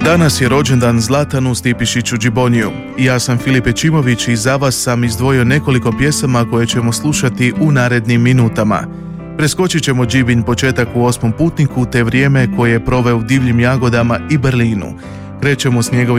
Danas je rođendan Zlatanu Stipišiću Džiboniju. Ja sam Filip Ečimović i za vas sam izdvojio nekoliko pjesama koje ćemo slušati u narednim minutama. Preskočit ćemo Džibin početak u 8. putniku te vrijeme koje je proveo u Divljim jagodama i Berlinu. Krećemo s njegovim